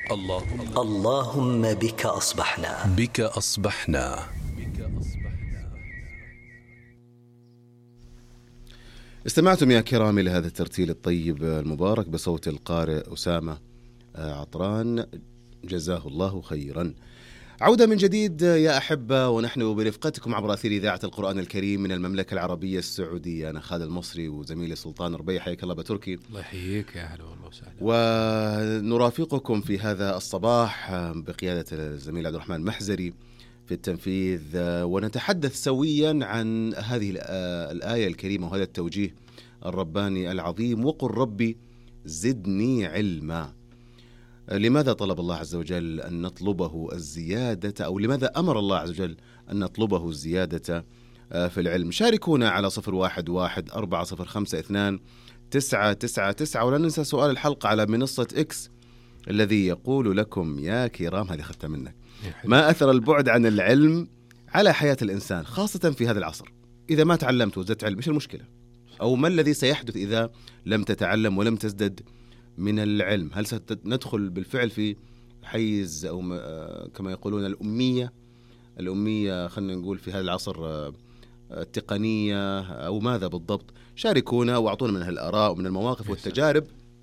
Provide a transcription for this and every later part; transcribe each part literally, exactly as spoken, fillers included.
اللهم اللهم بك أصبحنا بك أصبحنا. استمعتم يا كرامي لهذا الترتيل الطيب المبارك بصوت القارئ أسامة عطران، جزاه الله خيرا. عودة من جديد يا أحبة، ونحن برفقتكم عبر أثير إذاعة القرآن الكريم من المملكة العربية السعودية. أنا خالد المصري وزميلي سلطان ربيع، حياك الله بتركي. الله يحييك، يا هلا والله وسهلا. ونرافقكم في هذا الصباح بقيادة الزميل عبد الرحمن محزري في التنفيذ، ونتحدث سويا عن هذه الآية الكريمة وهذا التوجيه الرباني العظيم: وقل ربي زدني علما. لماذا طلب الله عز وجل أن نطلبه الزيادة، أو لماذا أمر الله عز وجل أن نطلبه الزيادة في العلم؟ شاركونا على صفر واحد واحد أربعة صفر خمسة اثنان تسعة تسعة تسعة، ولا ننسى سؤال الحلقة على منصة إكس الذي يقول لكم يا كرام، هذه خدتها منك، ما أثر البعد عن العلم على حياة الإنسان خاصة في هذا العصر؟ إذا ما تعلمت وزدت علم، إيش المشكلة؟ أو ما الذي سيحدث إذا لم تتعلم ولم تزدد من العلم؟ هل سندخل بالفعل في حيز أو كما يقولون الأمية الأمية خلينا نقول في هذا العصر التقنية، أو ماذا بالضبط؟ شاركونا واعطونا من هالآراء ومن المواقف والتجارب،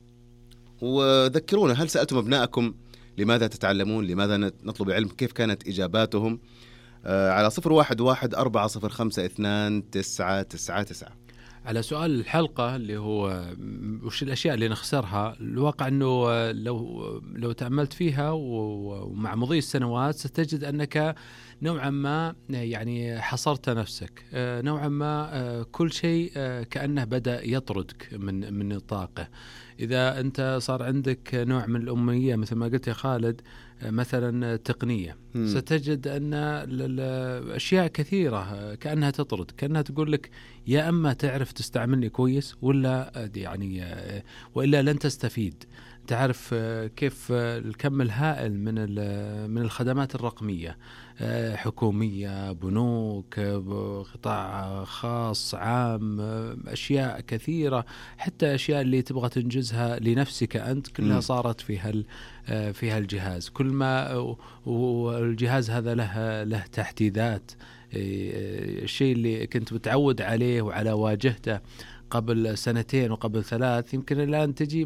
وذكرونا هل سألتم أبنائكم لماذا تتعلمون، لماذا نطلب العلم، كيف كانت إجاباتهم؟ على صفر واحد واحد أربعة صفر خمسة اثنان تسعة تسعة تسعة. على سؤال الحلقة اللي هو وش الأشياء اللي نخسرها، الواقع أنه لو لو تأملت فيها ومع مضي السنوات ستجد أنك نوعا ما يعني حصرت نفسك، نوعا ما كل شيء كأنه بدأ يطردك من من نطاقه. إذا أنت صار عندك نوع من الأمية مثل ما قلت يا خالد، مثلا تقنية، م. ستجد أن الأشياء كثيرة كأنها تطرد، كأنها تقول لك يا أما تعرف تستعملني كويس ولا يعني وإلا لن تستفيد. تعرف كيف الكم الهائل من من الخدمات الرقمية، حكومية، بنوك، قطاع خاص، عام، أشياء كثيرة، حتى أشياء اللي تبغى تنجزها لنفسك أنت كلها صارت في هال في هالجهاز. كل ما والجهاز هذا له له تحديثات، الشيء اللي كنت متعود عليه وعلى واجهته قبل سنتين وقبل ثلاث، يمكن الآن تجي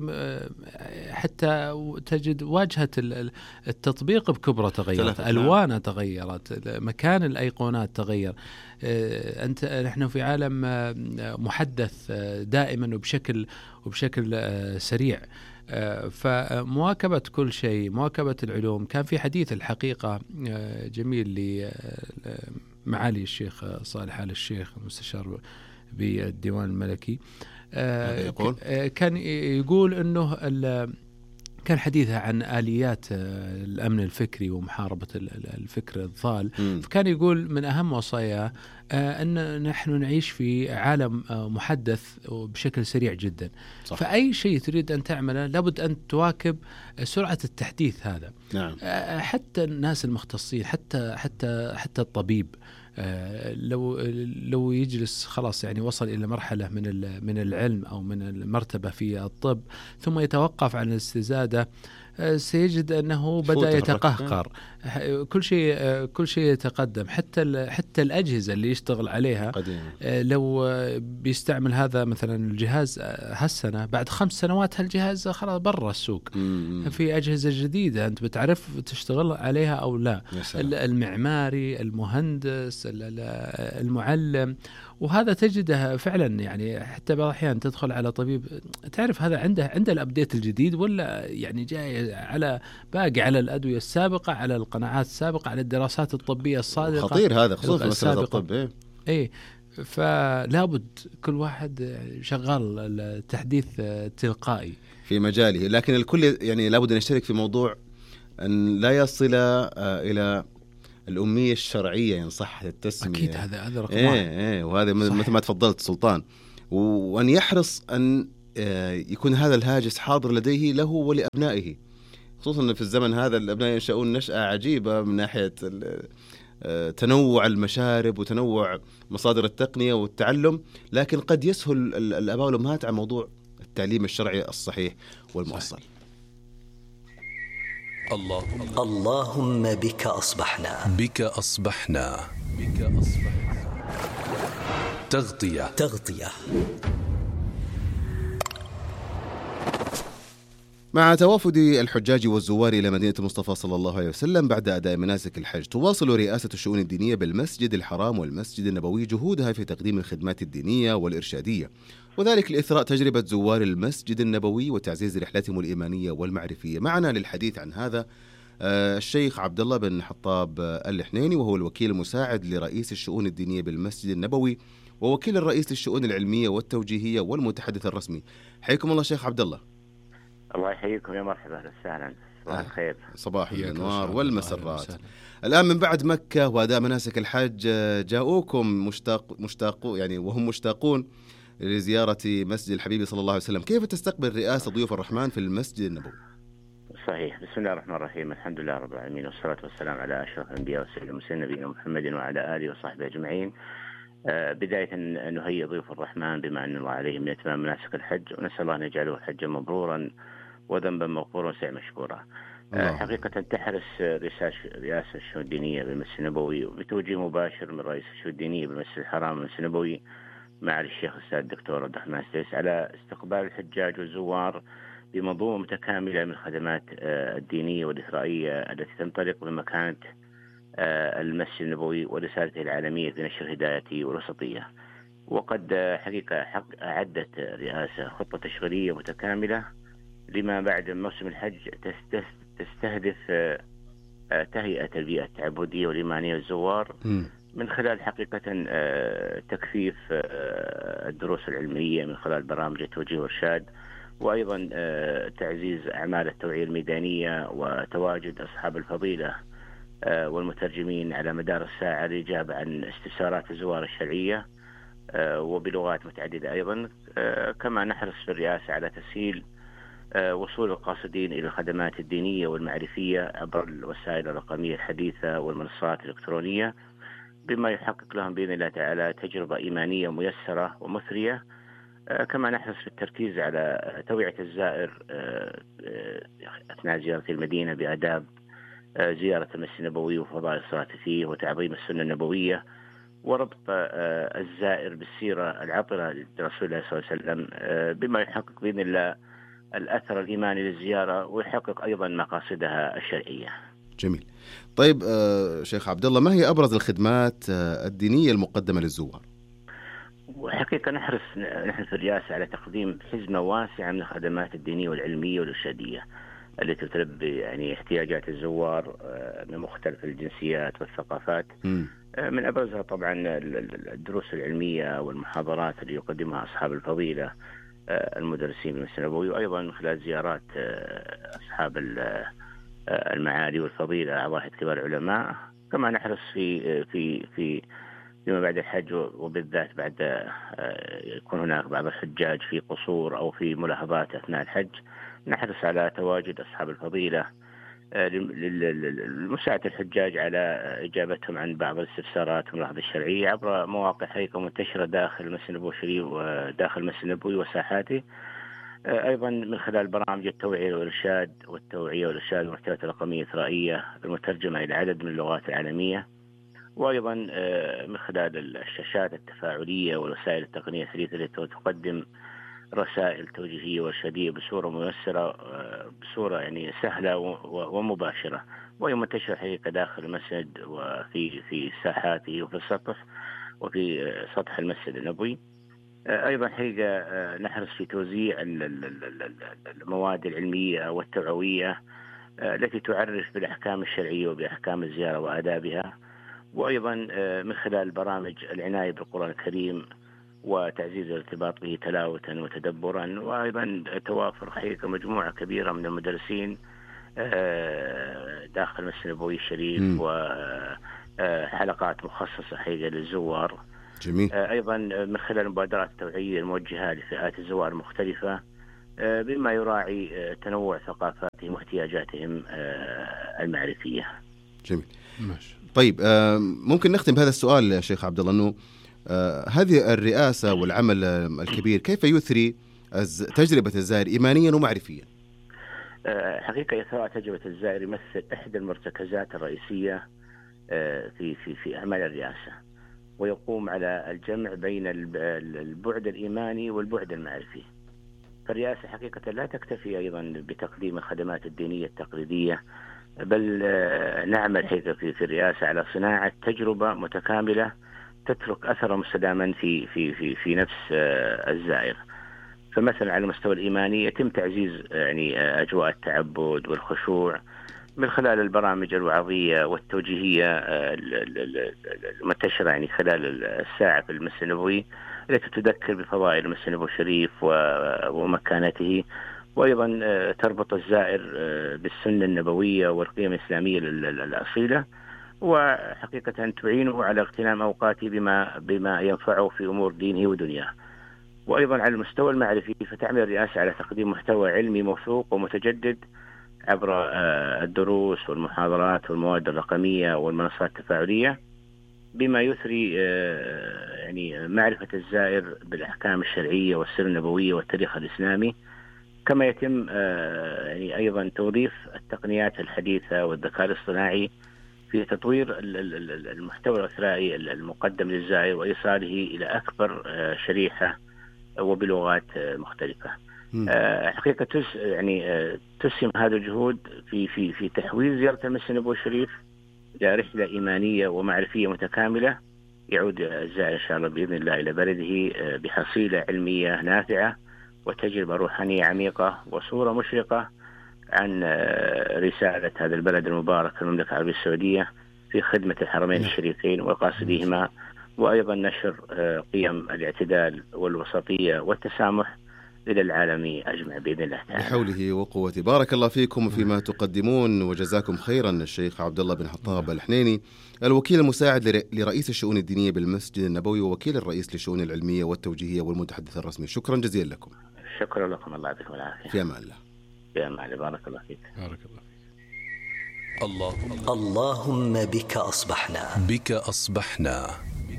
حتى تجد واجهة التطبيق بكبرة تغيرت، ألوانه تغيرت، مكان الأيقونات تغير. أنت نحن في عالم محدث دائما وبشكل وبشكل سريع، فمواكبة كل شيء، مواكبة العلوم. كان في حديث الحقيقة جميل لمعالي الشيخ صالح آل الشيخ المستشار بالديوان الملكي، يقول؟ كان يقول أنه كان حديثه عن آليات الأمن الفكري ومحاربة الفكر الضال، م. فكان يقول من أهم وصاياه أن نحن نعيش في عالم محدث بشكل سريع جدا، صح. فأي شيء تريد أن تعمله لابد أن تواكب سرعة التحديث هذا. نعم. حتى الناس المختصين، حتى حتى حتى الطبيب، لو لو يجلس خلاص يعني وصل إلى مرحلة من من العلم أو من المرتبة في الطب ثم يتوقف عن الاستزادة، سيجد أنه بدأ يتقهقر، كل شيء كل شيء يتقدم، حتى حتى الأجهزة اللي يشتغل عليها قديمة. لو بيستعمل هذا مثلا الجهاز هالسنة، بعد خمس سنوات هالجهاز خلاص برا السوق. م- في أجهزة جديدة أنت بتعرف تشتغل عليها أو لا، المعماري، المهندس، المعلم، وهذا تجده فعلا يعني حتى بعض الأحيان تدخل على طبيب تعرف هذا عنده عنده الأبديت الجديد ولا يعني جاي على باقي على الأدوية السابقة، على القناعات السابقة، على الدراسات الطبية الصادقة. خطير هذا خصوصا مسألة الطب. إيه؟ إيه، فلابد كل واحد شغال التحديث التلقائي في مجاله، لكن الكل يعني لابد أن يشترك في موضوع أن لا يصل إلى الأمية الشرعية إن صح التسمية. أكيد هذا هذا رقم إيه إيه، وهذا مثل ما تفضلت سلطان، وأن يحرص أن يكون هذا الهاجس حاضر لديه له ولأبنائه، خصوصا في الزمن هذا الأبناء ينشأون نشأة عجيبة من ناحية تنوع المشارب وتنوع مصادر التقنية والتعلم، لكن قد يسهل الآباء والأمهات عن موضوع التعليم الشرعي الصحيح والمؤصل. الله اللهم بك أصبحنا. بك أصبحنا. بك أصبحنا. تغطية. تغطية. مع توافد الحجاج والزوار إلى مدينة المصطفى صلى الله عليه وسلم بعد أداء مناسك الحج، تواصل رئاسة الشؤون الدينية بالمسجد الحرام والمسجد النبوي جهودها في تقديم الخدمات الدينية والإرشادية، وذلك لإثراء تجربة زوار المسجد النبوي وتعزيز رحلتهم الإيمانية والمعرفية. معنا للحديث عن هذا الشيخ عبد الله بن حطاب الحنيني، وهو الوكيل المساعد لرئيس الشؤون الدينية بالمسجد النبوي ووكيل الرئيس للشؤون العلمية والتوجيهية والمتحدث الرسمي. حياكم الله شيخ عبد الله. الله يحييكم، يا مرحبا وسهلا. صباح الخير. صباح الانوار والمسرات. الان من بعد مكه واداء مناسك الحج جاءوكم مشتاق مشتاق يعني وهم مشتاقون لزياره مسجد الحبيب صلى الله عليه وسلم، كيف تستقبل رئاسه ضيوف الرحمن في المسجد النبوي؟ صحيح. بسم الله الرحمن الرحيم، الحمد لله رب العالمين، والصلاه والسلام على اشرف الانبياء والسيد المرسلين نبينا محمد وعلى اله وصحبه اجمعين. بداية نهيئ ضيوف الرحمن بما أن الله عليهم من إتمام مناسك الحج، ونسأل الله أن يجعله حجا مبرورا وذنبا مغفورا وسعي مشكورا. حقيقة تحرص رئاسة الشؤون الدينية بالمسجد النبوي بتوجيه مباشر من رئيس الشؤون الدينية بالمسجد الحرام والمسجد النبوي مع الشيخ الأستاذ الدكتور عبد الرحمن السيس على استقبال الحجاج والزوار بمنظومة متكاملة من الخدمات الدينية والإثرائية التي تنطلق من مكانة المسجد النبوي ورسالته العالمية في نشر الهداية والوسطية. وقد حقيقة حق أعدت رئاسة خطة تشغيلية متكاملة لما بعد موسم الحج تستهدف تهيئة البيئة التعبدية والإيمانية للزوار من خلال حقيقة تكثيف الدروس العلمية من خلال برامج التوجيه والإرشاد، وأيضا تعزيز أعمال التوعية الميدانية وتواجد أصحاب الفضيلة والمترجمين على مدار الساعة للإجابة عن استفسارات الزوار الشرعية وبلغات متعددة. أيضا كما نحرص في الرئاسة على تسهيل وصول القاصدين إلى الخدمات الدينية والمعرفية عبر الوسائل الرقمية الحديثة والمنصات الإلكترونية، بما يحقق لهم بإذن الله تعالى تجربة إيمانية ميسرة ومثرية. كما نحرص في التركيز على توعية الزائر أثناء زيارة المدينة بآداب زيارة المسجد النبوي وفضائل الصلاة فيه وتعظيم السنة النبوية، وربط الزائر بالسيرة العطرة لرسول الله صلى الله عليه وسلم بما يحقق بإذن الله الأثر الإيماني للزيارة ويحقق أيضا مقاصدها الشرعية. جميل. طيب شيخ عبد الله، ما هي أبرز الخدمات الدينية المقدمة للزوار؟ وحقيقة نحرص نحن في الرئاسة على تقديم حزمة واسعة من الخدمات الدينية والعلمية والإرشادية التي تلبي يعني احتياجات الزوار من مختلف الجنسيات والثقافات. م. من أبرزها طبعا الدروس العلمية والمحاضرات اللي يقدمها أصحاب الفضيلة المدرسين بالمسجد النبوي، وأيضا من خلال زيارات أصحاب المعالي والفضيلة أعضاء كبار العلماء. كما نحرص في في في فيما بعد الحج وبالذات بعد يكون هناك بعض الحجاج في قصور أو في ملاحظات أثناء الحج، نحرص على تواجد أصحاب الفضيلة لمساعدة الحجاج على إجابتهم عن بعض الاستفسارات والملاحظات الشرعية عبر مواقع حقيقة منتشرة داخل المسجد النبوي الشريف وداخل المسجد النبوي وساحاته، أيضا من خلال برامج التوعية والإرشاد والتوعية والإرشاد والمكتبات الرقمية الإثرائية المترجمة إلى عدد من اللغات العالمية، وأيضا من خلال الشاشات التفاعلية والوسائل التقنية الحديثة التي تقدم رسائل توجيهية وإرشادية بصورة ميسرة بصورة يعني سهلة ومباشرة، وهي منتشرة حقيقة داخل المسجد وفي في ساحاته وفي السطح وفي سطح المسجد النبوي. أيضا حقيقة نحرص في توزيع المواد العلمية والتوعوية التي تعرف بالأحكام الشرعية وبأحكام الزيارة وآدابها، وأيضا من خلال برامج العناية بالقرآن الكريم وتعزيز الارتباط به تلاوة وتدبرا، وأيضا توافر حقيقة مجموعة كبيرة من المدرسين داخل المسجد النبوي الشريف م. وحلقات مخصصة حقيقة للزوار. جميل. أيضا من خلال مبادرات التوعية الموجهة لفئات الزوار المختلفة بما يراعي تنوع ثقافاتهم واحتياجاتهم المعرفية. جميل. ماشي. طيب ممكن نختم بهذا السؤال شيخ عبد الله، انه هذه الرئاسة والعمل الكبير كيف يثري تجربة الزائر إيمانيا ومعرفيا؟ حقيقة إثراء تجربة الزائر يمثل إحدى المرتكزات الرئيسية في في في أعمال الرئاسة، ويقوم على الجمع بين البعد الإيماني والبعد المعرفي. فالرئاسة حقيقة لا تكتفي أيضا بتقديم الخدمات الدينية التقليدية، بل نعمل حقيقة في في الرئاسة على صناعة تجربة متكاملة تترك أثرا مستداما في في في في نفس الزائر. فمثلا على المستوى الإيماني يتم تعزيز يعني أجواء التعبد والخشوع من خلال البرامج الوعظية والتوجيهية المنتشرة يعني خلال الساعة في المسجد النبوي، التي تذكر بفضائل المسجد النبوي الشريف ومكانته، وأيضا تربط الزائر بالسنة النبوية والقيم الإسلامية الأصيلة، وحقيقة تعينه على اغتنام أوقاته بما بما ينفعه في أمور دينه ودنياه. وأيضا على المستوى المعرفي فتعمل الرئاسة على تقديم محتوى علمي موثوق ومتجدد عبر الدروس والمحاضرات والمواد الرقمية والمنصات التفاعلية، بما يثري يعني معرفة الزائر بالأحكام الشرعية والسيرة النبوية والتاريخ الإسلامي. كما يتم يعني أيضا توظيف التقنيات الحديثة والذكاء الاصطناعي في تطوير المحتوى الإثرائي المقدم للزائر وإيصاله إلى أكبر شريحة وبلغات مختلفة. حقيقة تس يعني تسهم هذه الجهود في في في تحويل زيارة المسجد النبوي الشريف إلى رحلة إيمانية ومعرفية متكاملة، يعود الزائر إن شاء الله بإذن الله إلى بلده بحصيلة علمية نافعة وتجربة روحانية عميقة وصورة مشرقة عن رسالة هذا البلد المبارك المملكة العربية السعودية في خدمة الحرمين الشريفين وقاصديهما، وأيضا نشر قيم الاعتدال والوسطية والتسامح إلى العالم أجمع بإذن الله تعالى. بحوله وقوته. بارك الله فيكم فيما تقدمون وجزاكم خيرا. الشيخ عبد الله بن حطاب الحنيني، الوكيل المساعد لرئيس الشؤون الدينية بالمسجد النبوي ووكيل الرئيس للشؤون العلمية والتوجيهية والمتحدث الرسمي، شكرا جزيلا لكم. شكرا لكم، الله يعطيكم العافية. في أمان الله. في أمان الله. بارك الله فيك. بارك الله فيك. اللهم اللهم بك أصبحنا بك أصبحنا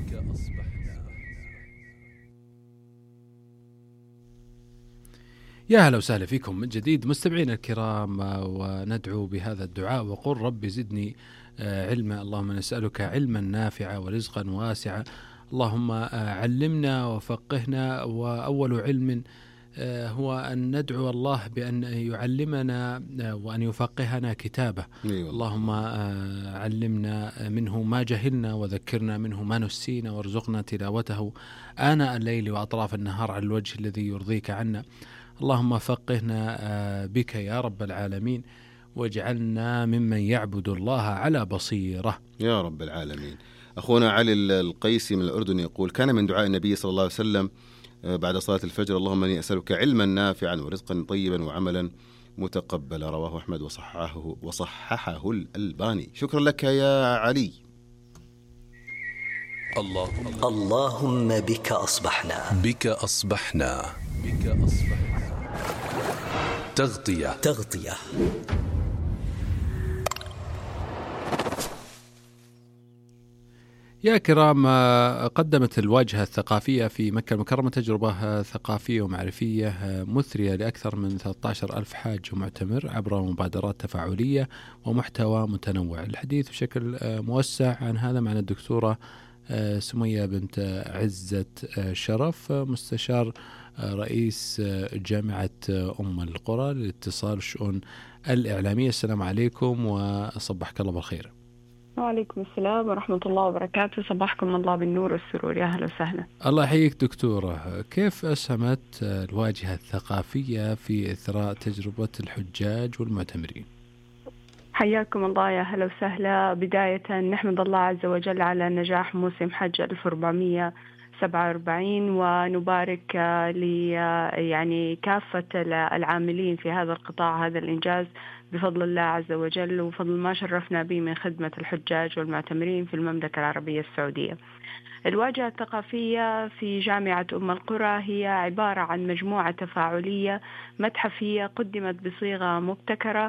يا هلا وسهلا فيكم من جديد مستمعينا الكرام، وندعو بهذا الدعاء وقل رب زدني علما. اللهم نسألك علما نافعا ورزقا واسعا. اللهم علمنا وفقهنا، وأول علم هو أن ندعو الله بأن يعلمنا وأن يفقهنا كتابه. اللهم علمنا منه ما جهلنا وذكرنا منه ما نسينا، وارزقنا تلاوته آناء الليل وأطراف النهار على الوجه الذي يرضيك عنا. اللهم فقهنا بك يا رب العالمين، واجعلنا ممن يعبد الله على بصيرة يا رب العالمين. أخونا علي القيسي من الأردن يقول: كان من دعاء النبي صلى الله عليه وسلم بعد صلاة الفجر: اللهم إني أسألك علما نافعا ورزقا طيبا وعملا متقبلا. رواه أحمد وصححه وصححه الألباني. شكرا لك يا علي. اللهم اللهم بك أصبحنا بك أصبحنا بك أصبحنا تغطية تغطية يا كرام، قدمت الواجهة الثقافية في مكة المكرمة تجربة ثقافية ومعرفية مثرية لأكثر من ثلاثة عشر ألف حاج ومعتمر عبر مبادرات تفاعلية ومحتوى متنوع. الحديث بشكل موسع عن هذا معنا الدكتورة سمية بنت عزة شرف، مستشار رئيس جامعة أم القرى للاتصال والشؤون الإعلامية. السلام عليكم وصبحك الله بالخير. وعليكم السلام ورحمة الله وبركاته. صباحكم الله بالنور والسرور. يا أهلا وسهلا. الله يحييك دكتورة. كيف أسهمت الواجهة الثقافية في إثراء تجربة الحجاج والمعتمرين؟ حياكم الله. يا أهلا وسهلا. بداية نحمد الله عز وجل على نجاح موسم حج ألف وأربعمائة وسبعة وأربعين، ونبارك ل يعني كافة العاملين في هذا القطاع هذا الإنجاز بفضل الله عز وجل، وفضل ما شرفنا به من خدمة الحجاج والمعتمرين في المملكة العربية السعودية. الواجهة الثقافية في جامعة أم القرى هي عبارة عن مجموعة تفاعلية متحفية قدمت بصيغة مبتكرة